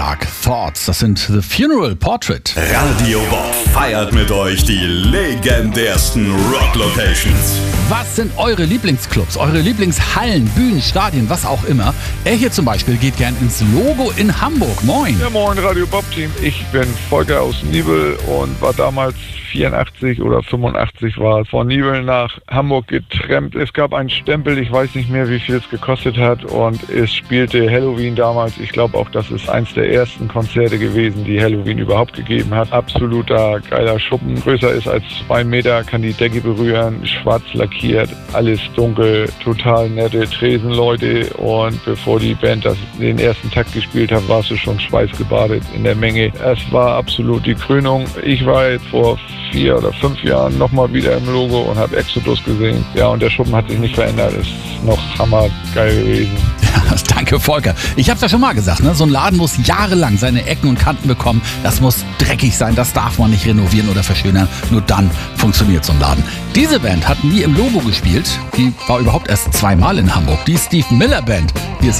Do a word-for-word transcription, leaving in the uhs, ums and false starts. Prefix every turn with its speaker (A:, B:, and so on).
A: Dark Thoughts. Das sind The Funeral Portrait.
B: Radio Bob feiert mit euch die legendärsten Rock-Locations.
A: Was sind eure Lieblingsclubs, eure Lieblingshallen, Bühnen, Stadien, was auch immer? Er hier zum Beispiel geht gern ins Logo in Hamburg. Moin.
C: Ja, moin Radio Bob Team. Ich bin Volker aus Nibel und war damals vierundachtzig oder fünfundachtzig war es, von Nibel nach Hamburg getrennt. Es gab einen Stempel, ich weiß nicht mehr, wie viel es gekostet hat, und es spielte Helloween damals. Ich glaube auch, das ist eins der ersten Konzerte gewesen, die Helloween überhaupt gegeben hat. Absoluter geiler Schuppen, größer ist als zwei Meter, kann die Decke berühren, schwarz lackiert, alles dunkel, total nette Tresenleute, und bevor die Band das, den ersten Takt gespielt hat, warst du schon schweißgebadet in der Menge. Es war absolut die Krönung. Ich war jetzt vor vier oder fünf Jahren nochmal wieder im Logo und habe Exodus gesehen. Ja, und der Schuppen hat sich nicht verändert. Ist noch hammergeil gewesen.
A: Ja, danke, Volker. Ich habe es ja schon mal gesagt, ne? So ein Laden muss jahrelang seine Ecken und Kanten bekommen. Das muss dreckig sein, das darf man nicht renovieren oder verschönern. Nur dann funktioniert so ein Laden. Diese Band hat nie im Logo gespielt. Die war überhaupt erst zweimal in Hamburg. Die Steve Miller Band. Hier ist